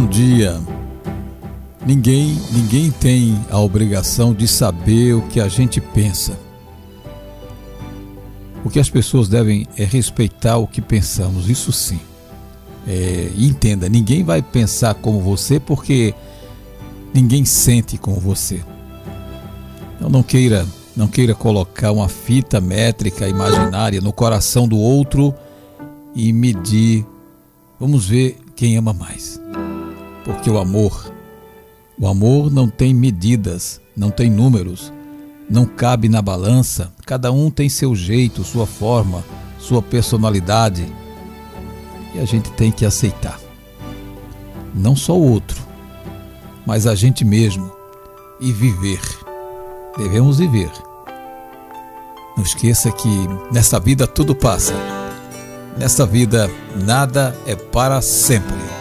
Bom dia. Ninguém tem a obrigação de saber o que a gente pensa. O que as pessoas devem é respeitar o que pensamos, isso sim. E entenda, ninguém vai pensar como você porque ninguém sente como você. Então não queira colocar uma fita métrica imaginária no coração do outro e medir. Vamos ver quem ama mais. Porque o amor não tem medidas, não tem números, não cabe na balança. Cada um tem seu jeito, sua forma, sua personalidade. E a gente tem que aceitar. Não só o outro, mas a gente mesmo. E viver. Devemos viver. Não esqueça que nessa vida tudo passa. Nessa vida nada é para sempre.